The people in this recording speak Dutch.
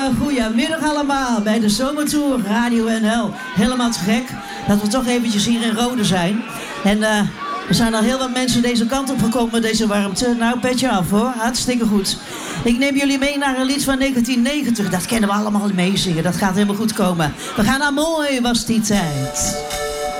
Goedemiddag allemaal bij de Zomertour Radio NL. Helemaal te gek dat we toch eventjes hier in Rode zijn. En er zijn al heel wat mensen deze kant op gekomen met deze warmte. Nou, petje af hoor, hartstikke goed. Ik neem jullie mee naar een lied van 1990. Dat kennen we allemaal meezingen, dat gaat helemaal goed komen. We gaan naar Mooi was die tijd.